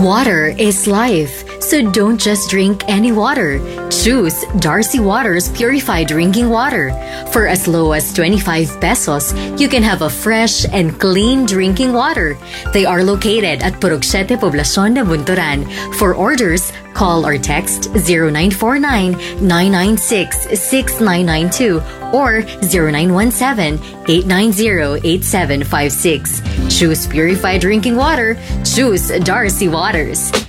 Water is life, so don't just drink any water. Choose Darcy Waters Purified Drinking Water. For as low as 25 pesos, you can have a fresh and clean drinking water. They are located at Purok 7 Poblacion de Bunturan. For orders, call or text 0949-996-6992 or 0917-890-8756. Choose purified drinking water. Choose Darcy Waters.